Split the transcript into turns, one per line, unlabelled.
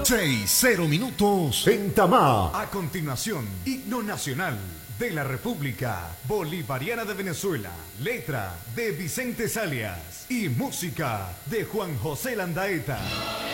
6-0 en Tamá.
A continuación, himno nacional de la República Bolivariana de Venezuela, letra de Vicente Salias y música de Juan José Landaeta.